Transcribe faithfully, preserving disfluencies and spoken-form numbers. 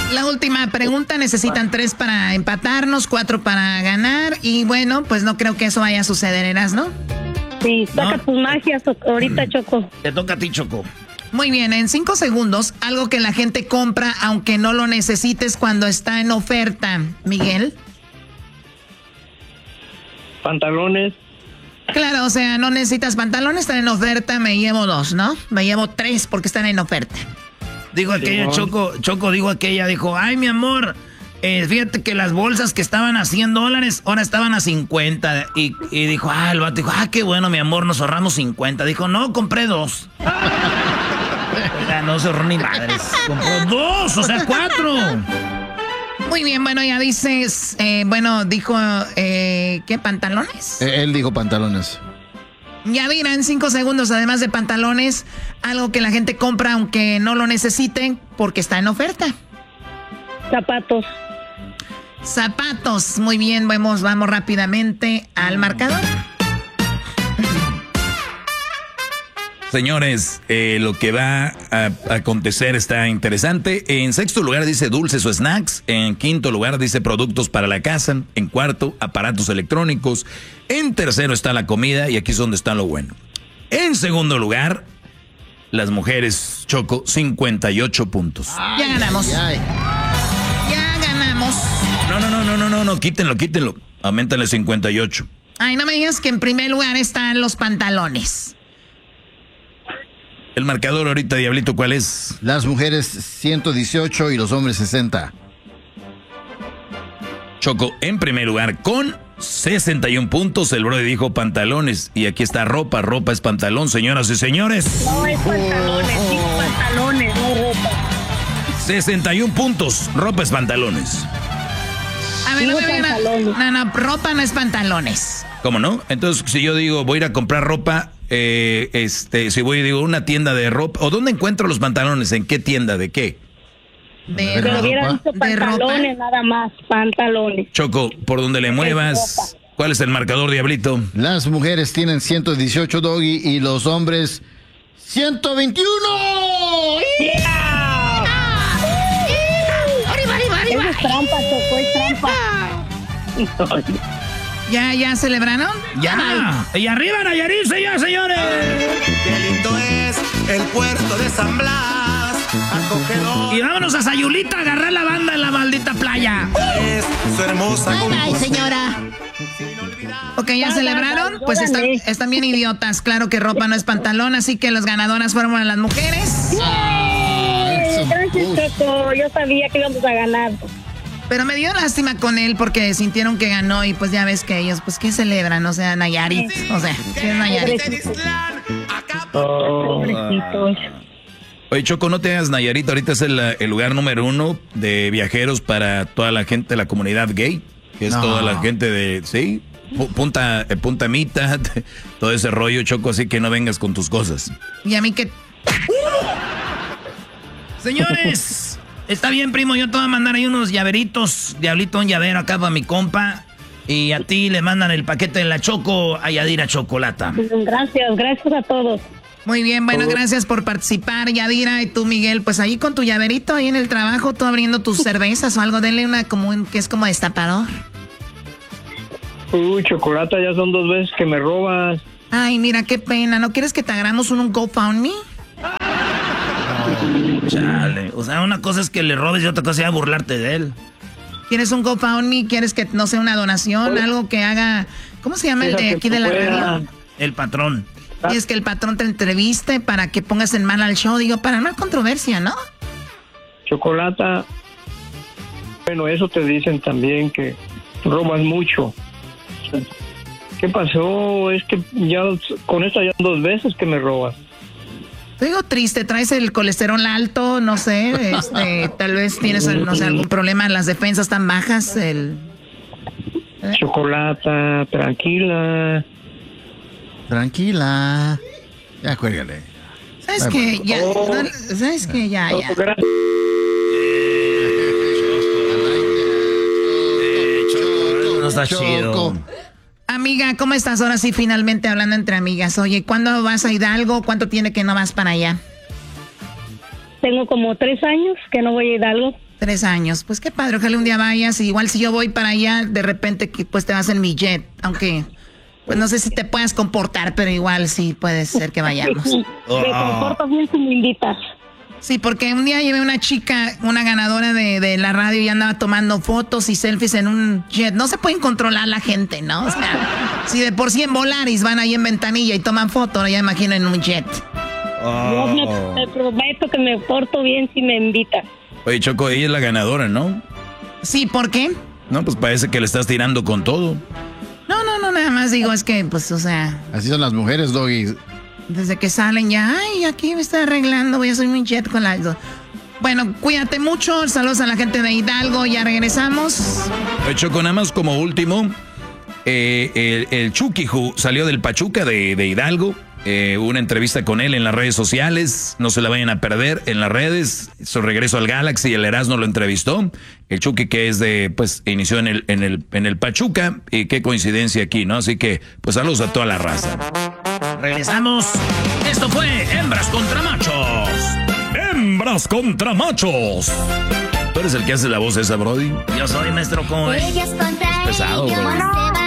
La última pregunta, necesitan tres para empatarnos, cuatro para ganar y bueno, pues no creo que eso vaya a suceder, ¿eras, no? Sí, saca No. tus magias ahorita, Choco. Te toca a ti, Choco. Muy bien, en cinco segundos, algo que la gente compra aunque no lo necesites cuando está en oferta, Miguel. Pantalones. Claro, o sea, no necesitas pantalones, están en oferta, me llevo dos, ¿no? Me llevo tres porque están en oferta. Dijo aquella, Simón. Choco, Choco dijo aquella, dijo, ay, mi amor, eh, fíjate que las bolsas que estaban a cien dólares, ahora estaban a cincuenta. Y, y dijo, ah, el vato dijo, ah, qué bueno, mi amor, nos ahorramos cincuenta. Dijo, no, compré dos. O sea, no se ahorró ni madres. Compró dos, o sea, cuatro. Muy bien, bueno, ya dices, eh, bueno, dijo, eh, ¿qué, pantalones? Eh, él dijo pantalones. Ya dirá en cinco segundos, además de pantalones, algo que la gente compra aunque no lo necesiten porque está en oferta. Zapatos. Zapatos, muy bien, vamos, vamos rápidamente al marcador. Señores, eh, lo que va a acontecer está interesante. En sexto lugar dice dulces o snacks. En quinto lugar dice productos para la casa. En cuarto, aparatos electrónicos. En tercero está la comida y aquí es donde está lo bueno. En segundo lugar, las mujeres, Choco, cincuenta y ocho puntos. Ya ganamos. Ay, ay. Ya ganamos. No, no, no, no, no, no, no, quítenlo, quítenlo. Aumentan cincuenta y ocho. Ay, no me digas que en primer lugar están los pantalones. El marcador ahorita, Diablito, ¿cuál es? Las mujeres ciento dieciocho y los hombres sesenta. Choco, en primer lugar, con sesenta y un puntos. El brody dijo pantalones. Y aquí está ropa. Ropa es pantalón, señoras y señores. No, es pantalones, digo pantalones, no ropa. sesenta y un puntos. Ropa es pantalones. A ver, Digo no, me pantalones. no, no, ropa no es pantalones. ¿Cómo no? Entonces, si yo digo, voy a ir a comprar ropa, eh, este, si voy y digo, una tienda de ropa, ¿o dónde encuentro los pantalones? ¿En qué tienda? ¿De qué? De, Pero Pero hubiera ropa. dicho ¿De ropa? pantalones nada más, pantalones. Choco, por donde le muevas. ¿Cuál es el marcador, Diablito? Las mujeres tienen ciento dieciocho, Doggy, y los hombres ciento veintiuno. Eso es trampa, Choco, es trampa. ¿Ya, ya celebraron? ¡Ya! ¡Y arriba, Nayarit, señores, señores! Qué lindo es el puerto de San Blas, acogedor Y vámonos a Sayulita a agarrar la banda en la maldita playa. es su hermosa composición. Ok, ¿ya Va, celebraron? va, va, Pues están, órale. están bien idiotas. Claro que ropa no es pantalón, así que las ganadoras fueron las mujeres. Gracias, Choco. Yo sabía que íbamos a ganar. Pero me dio lástima con él porque sintieron que ganó y pues ya ves que ellos, pues, ¿qué celebran? O sea, Nayarit. O sea, ¿qué es Nayarit? Pobrecitos. Oye, Choco, no te hagas Nayarit. Ahorita es el, el lugar número uno de viajeros para toda la gente de la comunidad gay. Que es No. toda la gente de, sí, Pu- punta, eh, punta Mita, todo ese rollo, Choco. Así que no vengas con tus cosas. Y a mí que... Señores, está bien, primo. Yo te voy a mandar ahí unos llaveritos. Diablito, un llavero acá para mi compa. Y a ti le mandan el paquete de la Choco a Yadira Chocolata. Gracias, gracias a todos. Muy bien, bueno, gracias por participar, Yadira. Y tú, Miguel, pues ahí con tu llaverito, ahí en el trabajo, tú abriendo tus cervezas o algo, denle una como un, que es como destapador. Uy, Chocolata, ya son dos veces que me robas. Ay, mira, qué pena. ¿No quieres que te hagamos un, un GoFundMe? Chale. O sea, una cosa es que le robes y otra cosa es burlarte de él. ¿Quieres un GoFundMe? ¿Quieres que, no sé, una donación? Algo que haga... ¿Cómo se llama el de aquí de la radio? El patrón. Y es que el patrón te entreviste para que pongas en mal al show. Digo, para no hay controversia, ¿no? Chocolata. Bueno, eso te dicen también, que robas mucho. ¿Qué pasó? Es que ya con esta ya dos veces que me robas. Te digo triste, traes el colesterol alto, no sé, este, tal vez tienes, no sé, algún problema, las defensas tan bajas, el... ¿eh? Chocolata, tranquila. Tranquila. Ya, cuélgale. ¿Sabes qué? Ya, no, ¿sabes qué? Ya, ya. Gracias. No está chido. Amiga, ¿cómo estás? Ahora sí, finalmente hablando entre amigas. Oye, ¿cuándo vas a Hidalgo? ¿Cuánto tiene que no vas para allá? Tengo como tres años que no voy a Hidalgo. Tres años. Pues qué padre, ojalá un día vayas. Igual si yo voy para allá, de repente que pues te vas en mi jet. Aunque, pues no sé si te puedas comportar, pero igual sí puede ser que vayamos. Me comporto bien si me invitas. Sí, porque un día llevé una chica, una ganadora de, de la radio y andaba tomando fotos y selfies en un jet. No se pueden controlar la gente, ¿no? O sea, si de por sí en Volaris van ahí en ventanilla y toman fotos, ahora ya imagino en un jet. Oh. Yo me, te prometo que me porto bien si me invitas. Oye, Choco, ella es la ganadora, ¿no? Sí, ¿por qué? No, pues parece que le estás tirando con todo. No, no, no, nada más digo, es que, pues, o sea... Así son las mujeres, Doggy. Desde que salen ya, ay, aquí me estoy arreglando, voy a subir mi jet con la... Bueno, cuídate mucho, saludos a la gente de Hidalgo, ya regresamos. Oye, Choco, nada más como último, eh, el, el Chuquiju salió del Pachuca de, de Hidalgo. Eh, una entrevista con él en las redes sociales, no se la vayan a perder en las redes. Su regreso al Galaxy, el Erasmo lo entrevistó. El Chucky, que es de, pues, inició en el, en el, en el Pachuca, y qué coincidencia aquí, ¿no? Así que, pues, saludos a toda la raza. Regresamos. Esto fue Hembras contra Machos. Hembras contra Machos. ¿Tú eres el que hace la voz esa, Brody? Yo soy maestro con... Es pesado, bro.